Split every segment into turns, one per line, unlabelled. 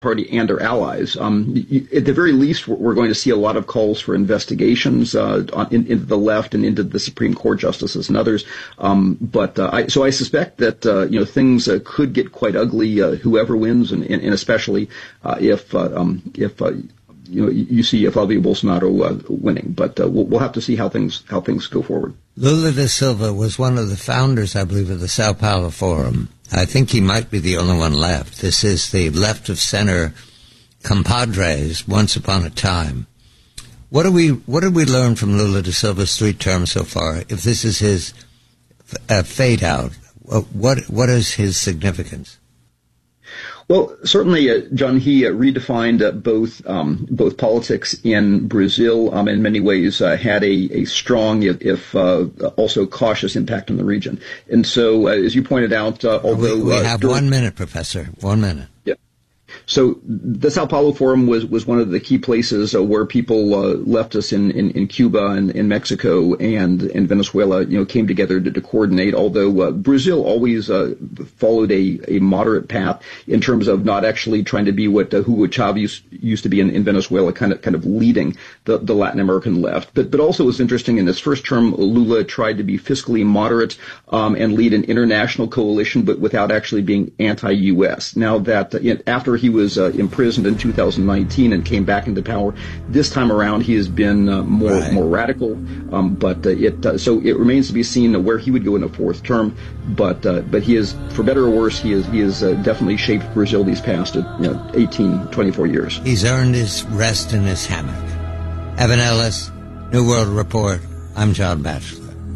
Party and their allies. At the very least, we're going to see a lot of calls for investigations into the left and into the Supreme Court justices and others. So I suspect that things could get quite ugly. Whoever wins, and especially if you see Flavio Bolsonaro winning. But we'll have to see how things go forward.
Lula da Silva was one of the founders, I believe, of the Sao Paulo Forum. I think he might be the only one left. This is the left-of-center compadres once upon a time. What did we learn from Lula da Silva's 3 terms so far? If this is his fade out, what is his significance?
Well, certainly, John, he redefined both politics in Brazil. In many ways, had a strong, if also cautious, impact on the region. And so, as you pointed out, although
we have 1 minute, Professor, 1 minute.
Yeah. So the Sao Paulo Forum was one of the key places where people left us in Cuba and in Mexico and in Venezuela, came together to coordinate, although Brazil always followed a moderate path in terms of not actually trying to be what Hugo Chavez used to be in Venezuela, kind of leading the Latin American left. But also it was interesting, in his first term, Lula tried to be fiscally moderate and lead an international coalition, but without actually being anti-U.S. Now that after he was imprisoned in 2019 and came back into power, this time around he has been more radical. So it remains to be seen where he would go in a 4th term. But he is, for better or worse, he is definitely shaped Brazil these past 18, 24 years.
He's earned his rest in his hammock. Evan Ellis, New World Report. I'm John Batchelor.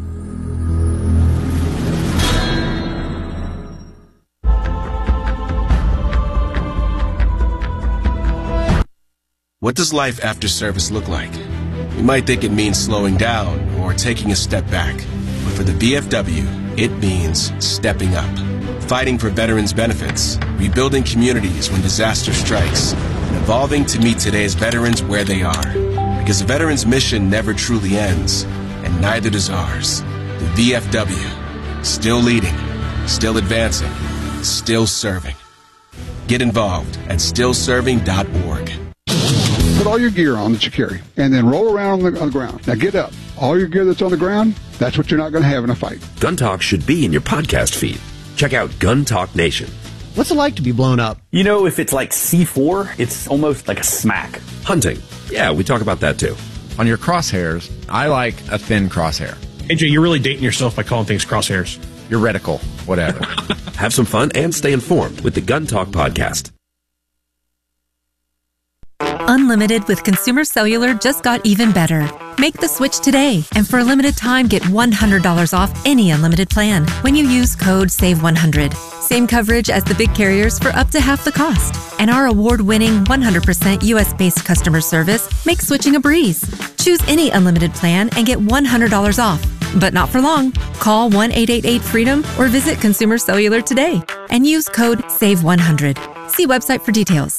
What does life after service look like? You might think it means slowing down or taking a step back. But for the VFW, it means stepping up. Fighting for veterans' benefits, rebuilding communities when disaster strikes, and evolving to meet today's veterans where they are. Because the veterans' mission never truly ends, and neither does ours. The VFW, still leading, still advancing, still serving. Get involved at stillserving.org.
Put all your gear on that you carry, and then roll around on the ground. Now get up. All your gear that's on the ground, that's what you're not going to have in a fight.
Gun Talk should be in your podcast feed. Check out Gun Talk Nation.
What's it like to be blown up?
If it's like C4, it's almost like a smack.
Hunting. Yeah, we talk about that too.
On your crosshairs, I like a thin crosshair.
AJ, you're really dating yourself by calling things crosshairs.
Your reticle, whatever.
Have some fun and stay informed with the Gun Talk podcast.
Unlimited with Consumer Cellular just got even better. Make the switch today, and for a limited time, get $100 off any unlimited plan when you use code SAVE100. Same coverage as the big carriers for up to half the cost. And our award-winning 100% U.S.-based customer service makes switching a breeze. Choose any unlimited plan and get $100 off. But not for long. Call 1-888-FREEDOM or visit Consumer Cellular today and use code SAVE100. See website for details.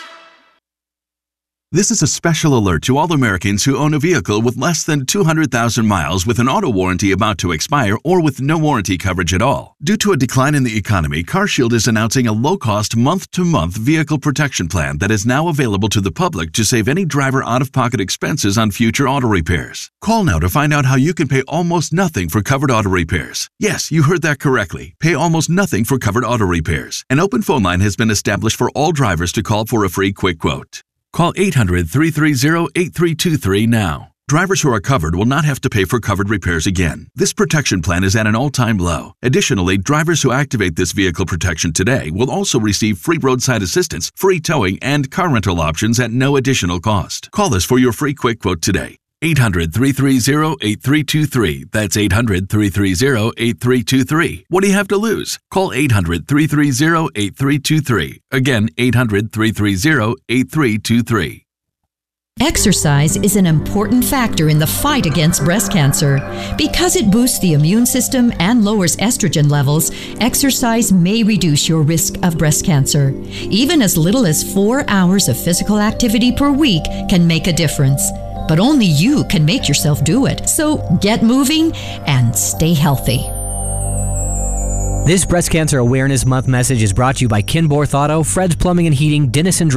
This is a special alert to all Americans who own a vehicle with less than 200,000 miles with an auto warranty about to expire or with no warranty coverage at all. Due to a decline in the economy, CarShield is announcing a low-cost month-to-month vehicle protection plan that is now available to the public to save any driver out-of-pocket expenses on future auto repairs. Call now to find out how you can pay almost nothing for covered auto repairs. Yes, you heard that correctly. Pay almost nothing for covered auto repairs. An open phone line has been established for all drivers to call for a free quick quote. Call 800-330-8323 now. Drivers who are covered will not have to pay for covered repairs again. This protection plan is at an all-time low. Additionally, drivers who activate this vehicle protection today will also receive free roadside assistance, free towing, and car rental options at no additional cost. Call us for your free quick quote today. 800-330-8323. That's 800-330-8323. What do you have to lose? Call 800-330-8323. Again, 800-330-8323.
Exercise is an important factor in the fight against breast cancer. Because it boosts the immune system and lowers estrogen levels, exercise may reduce your risk of breast cancer. Even as little as 4 hours of physical activity per week can make a difference. But only you can make yourself do it. So get moving and stay healthy.
This Breast Cancer Awareness Month message is brought to you by Ken Borth Auto, Fred's Plumbing and Heating, Denison